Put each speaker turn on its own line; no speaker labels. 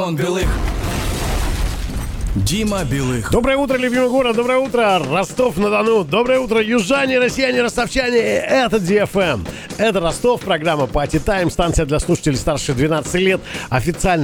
Антон Белых. Дима Белых.
Доброе утро, любимый город, доброе утро, Ростов-на-Дону, доброе утро, южане, россияне, ростовчане, это DFM, это Ростов, программа Party Time, станция для слушателей старше 12 лет, официально